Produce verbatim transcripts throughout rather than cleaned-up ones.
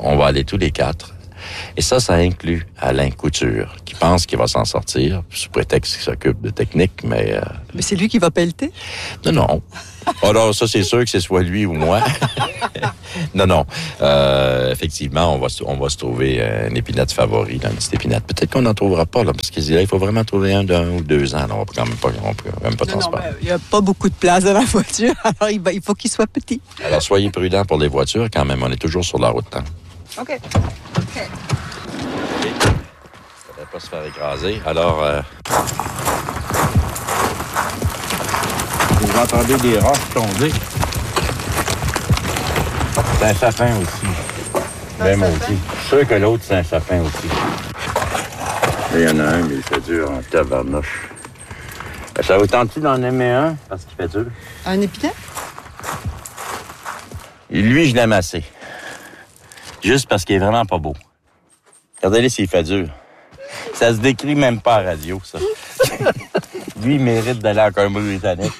on va aller tous les quatre. Et ça, ça inclut Alain Couture, qui pense qu'il va s'en sortir, sous prétexte qu'il s'occupe de technique, mais... Euh... Mais c'est lui qui va pelleter? Non, non. Alors, ça, c'est sûr que c'est soit lui ou moi. non, non. Euh, effectivement, on va, on va se trouver un épinette favori, là, une petite épinette. Peut-être qu'on n'en trouvera pas, là, parce qu'il il faut vraiment trouver un d'un ou deux ans. Là. On peut quand même pas, on peut quand même pas transporter. Il n'y a pas beaucoup de place dans la voiture, alors il, va, il faut qu'il soit petit. Alors, soyez prudents pour les voitures, quand même. On est toujours sur la route. Hein. OK. OK. Ça ne pas se faire écraser. Alors, euh... vous entendez des roches tomber. C'est un sapin aussi. Ben, moi aussi. Je suis sûr que l'autre, c'est un sapin aussi. Il y en a un, mais il fait dur en tabarnouche. Ça vous tente-tu d'en aimer un, parce qu'il fait dur? Un épinette? Et lui, je l'aime assez. Juste parce qu'il est vraiment pas beau. Regardez-le s'il fait dur. Ça se décrit même pas à radio, ça. Lui, il mérite d'aller en Colombie-Britannique.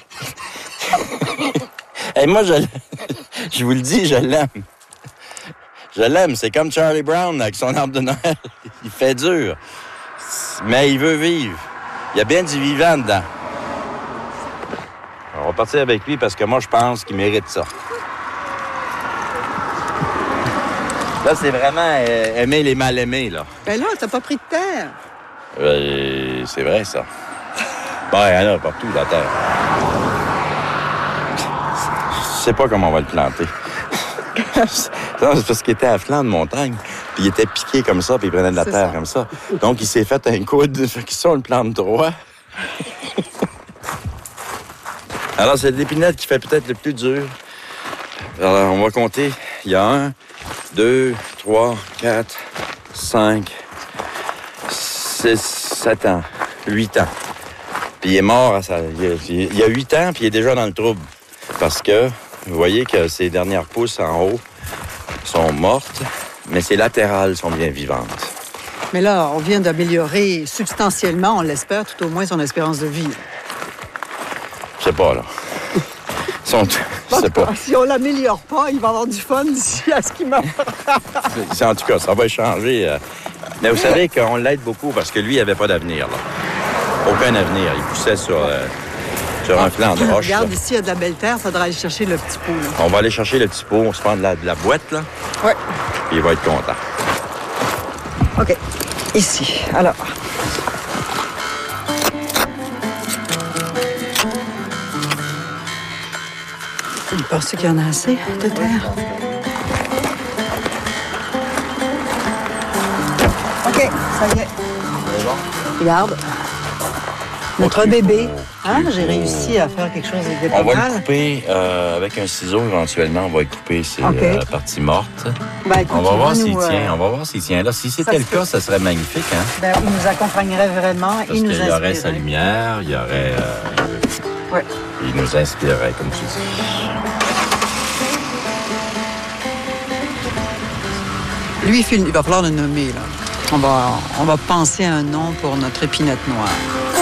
Hey, moi, je, je vous le dis, je l'aime. Je l'aime. C'est comme Charlie Brown avec son arbre de Noël. Il fait dur. Mais il veut vivre. Il y a bien du vivant dedans. On va partir avec lui parce que moi, je pense qu'il mérite ça. Là, c'est vraiment euh, aimer les mal-aimés, là. Ben là, t'as pas pris de terre. Euh, c'est vrai, ça. Ben, il y en a partout, la terre. Je sais pas comment on va le planter. Non, c'est parce qu'il était à flanc de montagne, puis il était piqué comme ça, puis il prenait de la c'est terre ça. comme ça. Donc, il s'est fait un coude, fait que ça, on le plante droit. Alors, c'est l'épinette qui fait peut-être le plus dur. Alors, on va compter. Il y a un, deux, trois, quatre, cinq, six, sept ans, huit ans. Puis il est mort à sa... Il y a huit ans, puis il est déjà dans le trouble. Parce que, vous voyez que ses dernières pousses en haut sont mortes, mais ses latérales sont bien vivantes. Mais là, on vient d'améliorer substantiellement, on l'espère, tout au moins son espérance de vie. Je sais pas, là. Ils sont... Je sais pas. Si on l'améliore pas, il va avoir du fun d'ici à ce qu'il meurt. En tout cas, ça va changer. Mais vous savez qu'on l'aide beaucoup parce que lui, il n'avait pas d'avenir, là. Aucun avenir. Il poussait sur, euh, sur un flanc de roche. Regarde, là. ici, il y a de la belle terre. Il faudra aller chercher le petit pot. Là. On va aller chercher le petit pot. On se prend de la, de la boîte, là. Oui. Puis il va être content. OK. Ici. Alors. Il pense qu'il y en a assez de terre. OK, ça y est. Regarde. Notre bébé. Hein? J'ai réussi à faire quelque chose de pas On va mal. le couper euh, avec un ciseau éventuellement. On va couper ces OK. euh, parties mortes. Ben, écoute, On va il voir va s'il nous, euh, tient. On va voir s'il tient. Là, si c'était ça le se cas, fait. ça serait magnifique, hein? Ben, il nous accompagnerait vraiment. Parce il nous qu'il y aurait sa inspirerait. lumière, il y aurait... Euh, Ouais. il nous inspirerait, comme tu dis. Lui, il va falloir le nommer, là. On va, on va penser à un nom pour notre épinette noire.